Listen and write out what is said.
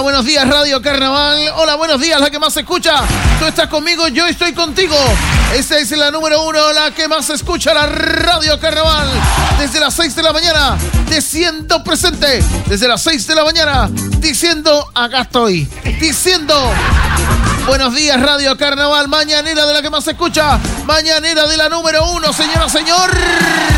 buenos días, Radio Carnaval. Hola, buenos días, la que más se escucha. Tú estás conmigo, yo estoy contigo. Esta es la número 1, la que más se escucha, la Radio Carnaval. Desde las 6 de la mañana, diciendo presente. Desde las 6 de la mañana, diciendo acá estoy. Diciendo buenos días, Radio Carnaval. Mañanera de la que más se escucha. Mañanera de la número 1, señora, señor.